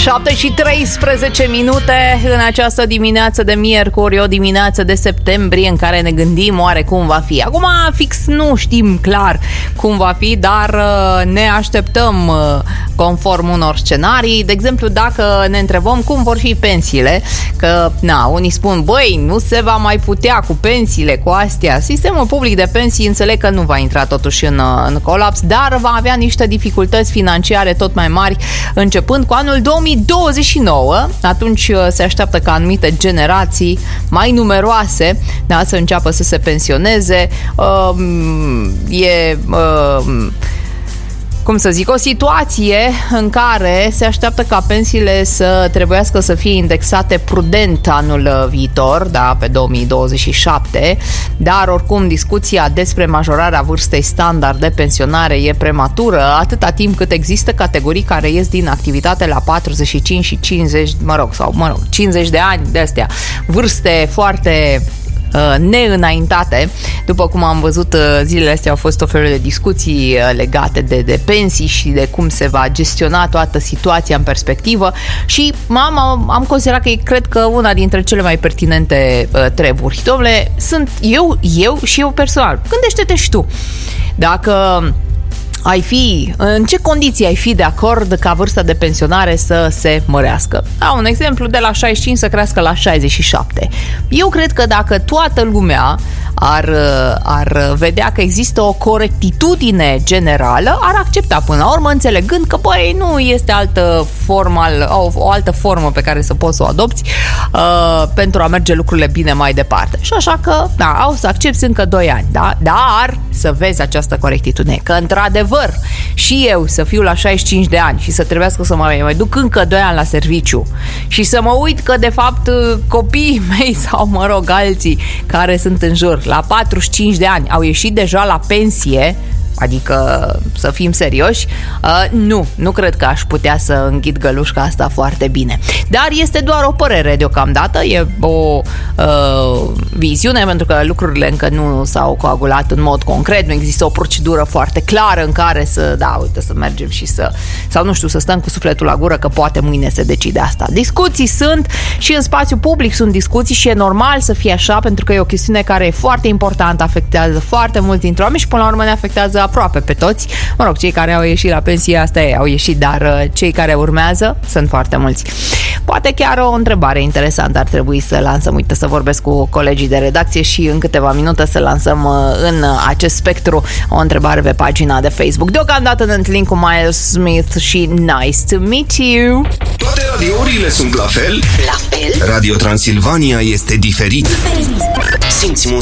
7:13 în această dimineață de miercuri, o dimineață de septembrie în care ne gândim oare cum va fi. Acum fix nu știm clar cum va fi, dar ne așteptăm conform unor scenarii. De exemplu, dacă ne întrebăm cum vor fi pensiile, că unii spun, băi, nu se va mai putea cu pensiile, cu astea. Sistemul public de pensii înțeleg că nu va intra totuși în colaps, dar va avea niște dificultăți financiare tot mai mari începând cu anul 2029. Atunci se așteaptă ca anumite generații mai numeroase să înceapă să se pensioneze. O situație în care se așteaptă ca pensiile să trebuiască să fie indexate prudent anul viitor, pe 2027, dar oricum discuția despre majorarea vârstei standard de pensionare e prematură, atâta timp cât există categorii care ies din activitate la 45 și 50, 50 de ani de astea, vârste foarte neînaintate. După cum am văzut, zilele astea au fost o felul de discuții legate de pensii și de cum se va gestiona toată situația în perspectivă și am considerat că cred că una dintre cele mai pertinente treburi. Dom'le, sunt eu și eu personal. Gândește-te și tu. Dacă în ce condiții ai fi de acord ca vârsta de pensionare să se mărească? Un exemplu, de la 65 să crească la 67. Eu cred că dacă toată lumea ar vedea că există o corectitudine generală, ar accepta până la urmă, înțelegând că, nu este o altă formă pe care să poți să o adopți pentru a merge lucrurile bine mai departe. Și așa că, o să accepți încă 2 ani, da? Dar să vezi această corectitudine, că într-adevăr și eu să fiu la 65 de ani și să trebuiască să mai duc încă 2 ani la serviciu și să mă uit că de fapt copiii mei sau alții care sunt în jur la 45 de ani au ieșit deja la pensie, adică să fim serioși, nu cred că aș putea să înghit gălușca asta foarte bine. Dar este doar o părere deocamdată, e o viziune, pentru că lucrurile încă nu s-au coagulat în mod concret, nu există o procedură foarte clară în care să mergem și să stăm cu sufletul la gură că poate mâine se decide asta. Discuții sunt și în spațiu public sunt discuții și e normal să fie așa, pentru că e o chestiune care e foarte importantă, afectează foarte mulți dintre oameni și până la urmă ne afectează aproape pe toți. Cei care au ieșit la pensie, au ieșit, dar cei care urmează sunt foarte mulți. Poate chiar o întrebare interesantă ar trebui să lansăm. Uite, să vorbesc cu colegii de redacție și în câteva minute să lansăm în acest spectru o întrebare pe pagina de Facebook. Deocamdată ne întâlnim cu Miles Smith și Nice to Meet You. Toate radiourile sunt la fel? Radio Transilvania este diferit. Simți